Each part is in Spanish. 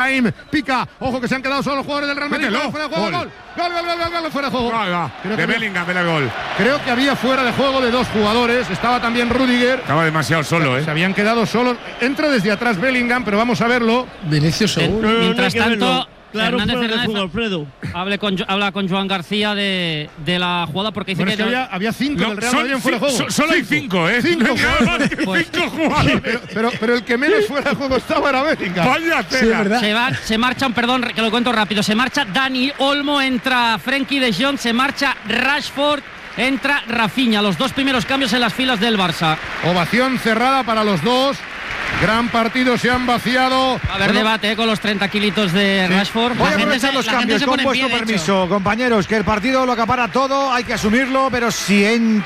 Brahim, pica, ojo que se han quedado solo los jugadores del Real Madrid. Fuera de juego, gol, fuera de juego. De Bellingham, el gol. Creo que había fuera de juego de dos jugadores, estaba también Rudiger. Estaba demasiado solo, Se habían quedado solos. Entra desde atrás Bellingham, pero vamos a verlo. Vinicius seguro. Mientras tanto, Claro, Fernández Alfredo. habla con Joan García de la jugada porque dice que había 5 del Real Madrid en fuera de juego. Solo hay 5, ¿eh? 5 jugadores. Pero el que menos fuera de juego estaba era Bellingham. Vaya tela. Se marchan, perdón, que lo cuento rápido. Se marcha Dani Olmo, entra Frenkie de Jong, se marcha Rashford, entra Rafinha. Los dos primeros cambios en las filas del Barça. Ovación cerrada para los dos. Gran partido, se han vaciado. Va a haber debate con los 30 kilitos de Rashford. Voy a aprovechar los cambios, con vuestro permiso, compañeros, que el partido lo acapara todo, hay que asumirlo, pero si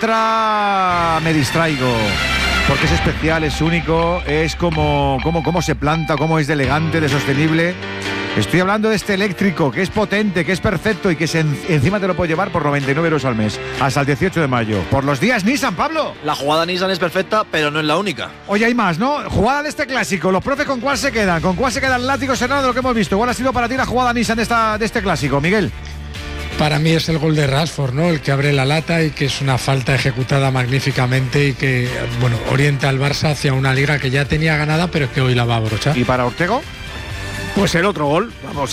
entra me distraigo. Porque es especial, es único, es como se planta, cómo es de elegante, de sostenible. Estoy hablando de este eléctrico, que es potente, que es perfecto y que encima te lo puedo llevar por 99 euros al mes, hasta el 18 de mayo. Por los días Nissan, Pablo. La jugada Nissan es perfecta, pero no es la única. Oye, hay más, ¿no? Jugada de este clásico. Los profes, ¿con cuál se quedan? ¿Con cuál se queda el látigo serrano de lo que hemos visto? ¿Cuál ha sido para ti la jugada Nissan de este clásico, Miguel? Para mí es el gol de Rashford, ¿no? El que abre la lata y que es una falta ejecutada magníficamente y que, bueno, orienta al Barça hacia una liga que ya tenía ganada, pero que hoy la va a abrochar. ¿Y para Ortego? Pues el otro gol. Vamos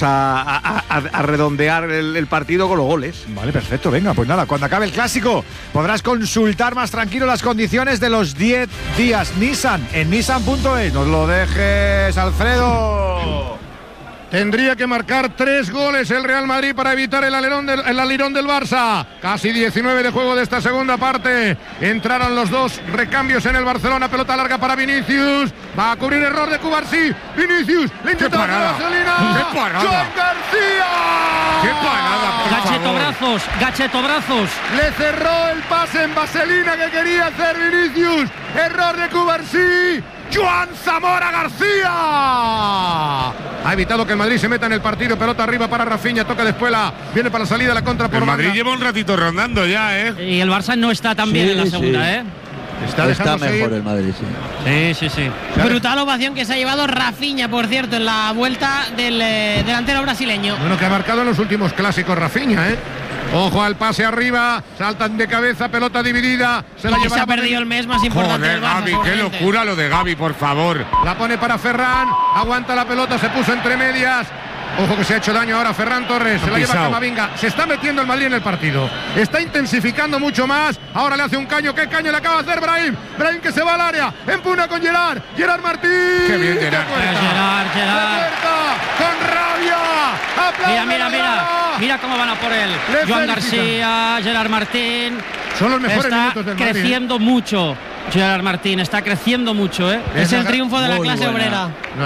a redondear el partido con los goles. Vale, perfecto. Venga, pues nada, cuando acabe el clásico podrás consultar más tranquilo las condiciones de los 10 días Nissan en nissan.es. Nos lo dejes, Alfredo. Tendría que marcar 3 goles el Real Madrid para evitar el alirón del Barça. Casi 19 de juego de esta segunda parte. Entraron los dos recambios en el Barcelona. Pelota larga para Vinicius. Va a cubrir error de Cubarsí. Vinicius. Le intenta Vaselina. ¡Qué parada! ¡Joan García! ¡Qué parada! Gachetobrazos. Le cerró el pase en Vaselina que quería hacer Vinicius. Error de Cubarsí. Joan Zamora García ha evitado que el Madrid se meta en el partido. Pelota arriba para Rafinha, toca de Espuela, viene para la salida, la contra por el Madrid banda. lleva un ratito rondando ya, Y el Barça no está tan bien en la segunda, Está mejor el Madrid, sí. Brutal ovación que se ha llevado Rafinha, por cierto, en la vuelta del delantero brasileño. Bueno, que ha marcado en los últimos clásicos Rafinha, Ojo al pase arriba, saltan de cabeza, pelota dividida. Se ha perdido el mes más importante del Barça. Gavi, qué locura lo de Gavi, por favor. La pone para Ferran, aguanta la pelota, se puso entre medias. Ojo que se ha hecho daño ahora Ferran Torres, se la lleva Camavinga. Se está metiendo el Madrid en el partido. Está intensificando mucho más. Ahora le hace un caño. ¿Qué caño le acaba de hacer Brahim? Brahim que se va al área. Empuna con Gerard. Gerard Martín. Qué bien Gerard. Gerard. Con rabia. Mira cómo van a por él. Joan García, Gerard Martín. Son los mejores minutos del Madrid. Está creciendo mucho. Gerard Martín está creciendo mucho, Es el triunfo de la clase obrera.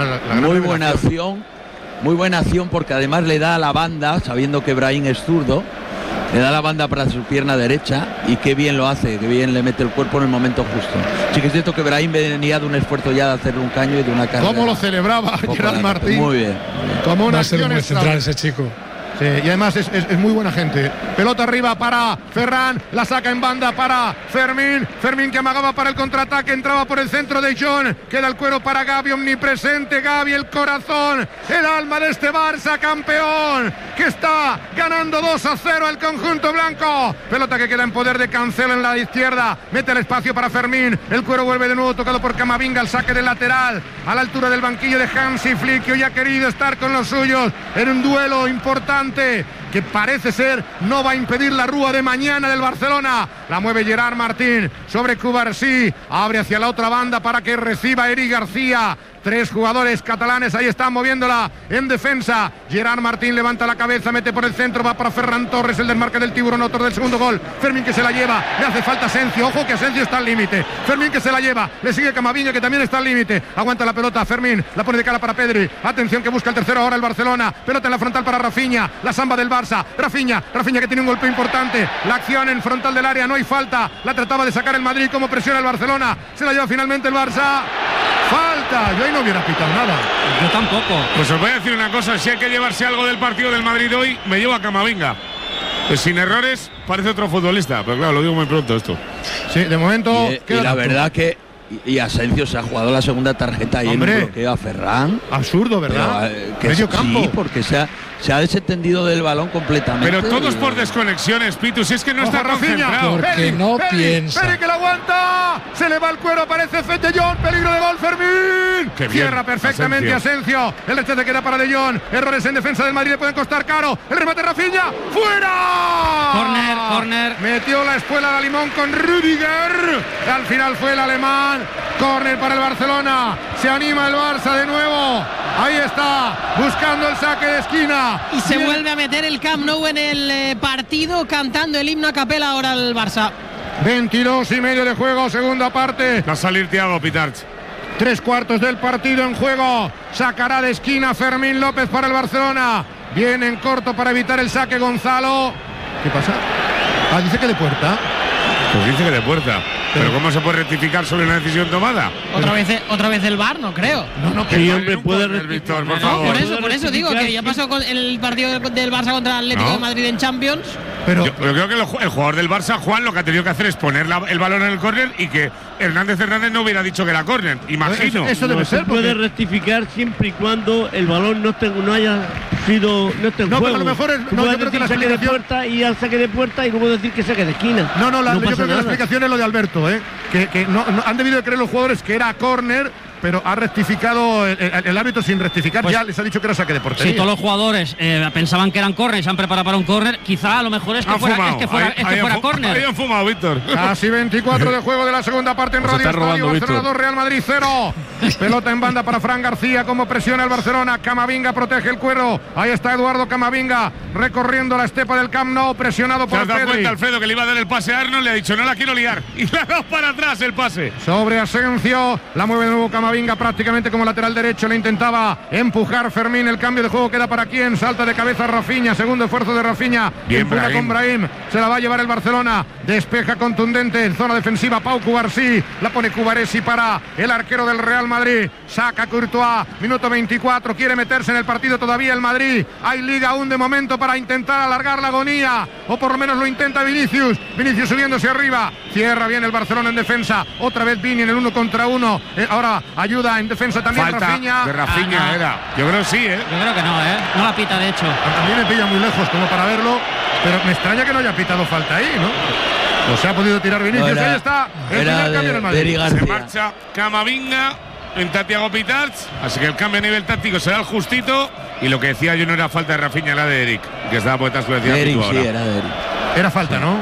Muy buena acción porque además le da a la banda, sabiendo que Brahim es zurdo, le da la banda para su pierna derecha y qué bien lo hace, qué bien le mete el cuerpo en el momento justo. Sí que es cierto que Brahim venía de un esfuerzo ya de hacerle un caño y de una carrera. ¿Cómo lo celebraba Gerard Martín? Muy bien. Como una va a ser muy central ese chico. Sí, y además es muy buena gente. Pelota arriba para Ferran, la saca en banda para Fermín. Fermín que amagaba para el contraataque, entraba por el centro de John. Queda el cuero para Gavi, omnipresente Gavi, el corazón, el alma de este Barça campeón, que está ganando 2-0 el conjunto blanco. Pelota que queda en poder de Cancelo en la izquierda. Mete el espacio para Fermín. El cuero vuelve de nuevo tocado por Camavinga, el saque del lateral a la altura del banquillo de Hansi Flick, que hoy ha querido estar con los suyos en un duelo importante que parece ser no va a impedir la rúa de mañana del Barcelona. La mueve Gerard Martín sobre Cubarsí, abre hacia la otra banda para que reciba Eric García. 3 jugadores catalanes ahí están moviéndola en defensa. Gerard Martín levanta la cabeza, mete por el centro, va para Ferran Torres, el desmarque del tiburón, autor del segundo gol. Fermín que se la lleva, le hace falta Asensio, ojo que Asensio está al límite. Fermín que se la lleva, le sigue Camavinga que también está al límite. Aguanta la pelota Fermín, la pone de cara para Pedri. Atención que busca el tercero ahora el Barcelona. Pelota en la frontal para Rafinha, la samba del Barça. Rafinha que tiene un golpe importante. La acción en frontal del área, no hay falta. La trataba de sacar el Madrid, como presiona el Barcelona. Se la lleva finalmente el Barça. Falta, yo ahí no hubiera pitado nada. Yo tampoco. Pues os voy a decir una cosa, si hay que llevarse algo del partido del Madrid hoy, me llevo a Camavinga. Pues sin errores, parece otro futbolista, pero claro, lo digo muy pronto esto. Sí, de momento. Y la verdad que Y Asensio se ha jugado la segunda tarjeta ahí en un bloqueo a Ferran. Absurdo, ¿verdad? Medio campo. Sí, porque se ha desentendido del balón completamente. Pero todos por desconexiones, Pitu. Si es que no está concentrado. Porque no piensa. Peri que lo aguanta. Se le va el cuero, aparece Fede Jong. Peligro de gol, Fermín. Cierra perfectamente Asensio. El rechace queda para De Jong. Errores en defensa del Madrid le pueden costar caro. El remate Rafinha. ¡Fuera! Corner. Metió la espuela de Limón con Rüdiger. Al final fue el alemán. Córner para el Barcelona. Se anima el Barça de nuevo. Ahí está, buscando el saque de esquina. Y se vuelve a meter el Camp Nou en el partido, cantando el himno a capela ahora el Barça. 22:30 de juego, segunda parte. Va a salir Thiago Pitarch. 3/4 del partido en juego. Sacará de esquina Fermín López para el Barcelona. Viene en corto para evitar el saque Gonzalo. ¿Qué pasa? Dice que de puerta. Pues dice que de puerta. Pero ¿cómo se puede rectificar sobre una decisión tomada? Otra vez el VAR, no creo. No, sí, hombre, puede rectificar, por favor. Por eso digo que ya pasó con el partido del Barça contra el Atlético de Madrid en Champions. Pero yo creo que el jugador del Barça, Juan, lo que ha tenido que hacer es poner el balón en el córner y que Hernández no hubiera dicho que era córner. Imagino. Eso debe ser. Puede rectificar siempre y cuando el balón no haya sido no esté en juego. Pero a lo mejor es, yo creo que la saque de puerta y al saque de puerta y luego decir que saque de esquina. Yo creo que la explicación es lo de Alberto, que no han debido de creer los jugadores que era córner, pero ha rectificado el árbitro sin rectificar, pues ya les ha dicho que era saque de portería. Sí, todos los jugadores pensaban que eran córner y se han preparado para un córner. Quizá a lo mejor es que fuera córner. Ahí han fumado, Víctor. Casi 24 de juego de la segunda parte en Radio Estadio. Barcelona 2, Real Madrid 0. Pelota en banda para Fran García, como presiona el Barcelona. Camavinga protege el cuero. Ahí está Eduardo Camavinga recorriendo la estepa del Camp Nou, presionado por Pedri. ¿Se has dado cuenta, Pedri. Alfredo, que le iba a dar el pase a Arnold? Le ha dicho, no la quiero liar. Y le ha dado para atrás el pase. Sobre Asensio, la mueve de nuevo Camavinga prácticamente como lateral derecho. Le intentaba empujar Fermín. El cambio de juego queda para quién. Salta de cabeza Rafinha. Segundo esfuerzo de Rafinha. Bien, empuja con Brahim. Se la va a llevar el Barcelona. Despeja contundente en zona defensiva Pau Cubarsí. La pone Cubaresi para el arquero del Real Madrid. Saca Courtois. Minuto 24. Quiere meterse en el partido todavía el Madrid. Hay liga aún de momento para intentar alargar la agonía. O por lo menos lo intenta Vinicius. Vinicius subiéndose arriba. Cierra bien el Barcelona en defensa. Otra vez Vini en el 1 contra 1. Ahora ayuda en defensa también Rafinha. De Rafinha era. Yo creo que sí, Yo creo que no, No la pita, de hecho. A mí me pilla muy lejos como para verlo. Pero me extraña que no haya pitado falta ahí, ¿no? O se ha podido tirar Vinicius. Ahí está el primer cambio en el Madrid. Se marcha Camavinga. Entra Thiago Pitarch, así que el cambio a nivel táctico será el justito. Y lo que decía yo no era falta de Rafinha, era de Eric, que estaba por detrás de Eric. Sí, era de Eric. Era falta, ¿no?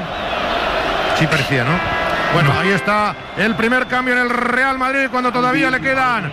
Sí parecía, ¿no? Bueno, ahí está el primer cambio en el Real Madrid cuando todavía le quedan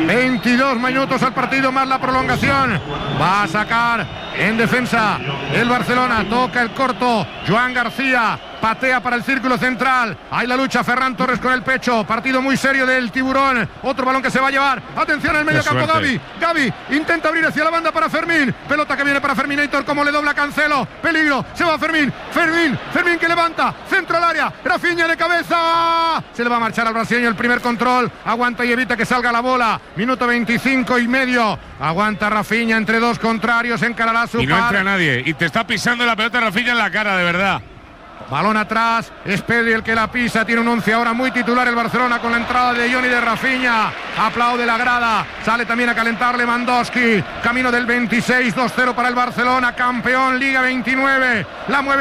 22 minutos al partido más la prolongación. Va a sacar en defensa el Barcelona, toca el corto Joan García. Patea para el círculo central. Hay la lucha Ferran Torres con el pecho. Partido muy serio del Tiburón. Otro balón que se va a llevar. Atención al medio campo Gavi. Gavi intenta abrir hacia la banda para Fermín. Pelota que viene para Ferminator. Como le dobla Cancelo. Peligro. Se va Fermín. Fermín que levanta. Centro al área. Rafinha de cabeza. Se le va a marchar al brasileño el primer control. Aguanta y evita que salga la bola. Minuto 25 y medio. Aguanta Rafinha entre dos contrarios. Encarará su y no entra nadie. Y te está pisando la pelota Rafinha en la cara, de verdad. Balón atrás, es Pedri el que la pisa, tiene un 11 ahora muy titular el Barcelona con la entrada de Jong y de Rafinha. Aplaude la grada, sale también a calentar Lewandowski, camino del 26, 2-0 para el Barcelona, campeón Liga 29, la mueve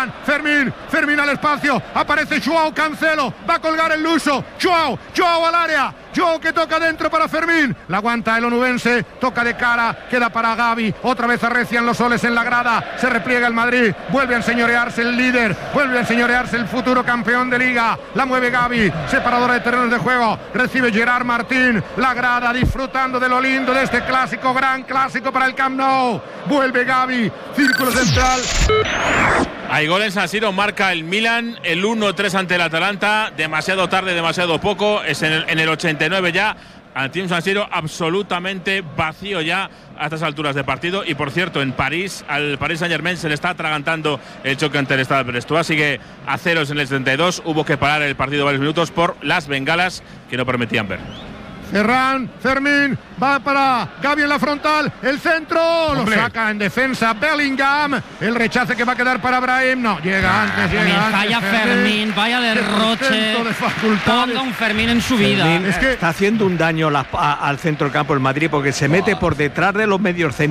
Fermín al espacio, aparece Joao Cancelo, va a colgar el luso, Joao al área, Joao que toca dentro para Fermín, la aguanta el onubense, toca de cara, queda para Gavi, otra vez arrecian los soles en la grada, se repliega el Madrid, vuelve a enseñorearse el líder, vuelve a enseñorearse el futuro campeón de Liga, la mueve Gavi, separadora de terrenos de juego, recibe Gerard Martín, la grada disfrutando de lo lindo de este clásico, gran clásico para el Camp Nou, vuelve Gavi, círculo central. Hay gol en San Siro, marca el Milan, el 1-3 ante el Atalanta, demasiado tarde, demasiado poco, es en el 89 ya, ante un San Siro absolutamente vacío ya a estas alturas de partido. Y por cierto, en París, al Paris Saint-Germain se le está atragantando el choque ante el Stade Brestois, sigue a ceros en el 72, hubo que parar el partido varios minutos por las bengalas que no permitían ver. Ferran, Fermín, va para Gavi en la frontal, el centro, lo saca en defensa Bellingham, el rechace que va a quedar para Brahim, no, llega antes. Vaya Fermín, vaya derroche, ponga un Fermín en su vida. Es que está haciendo un daño al centro del campo el Madrid porque se mete por detrás de los medios centros.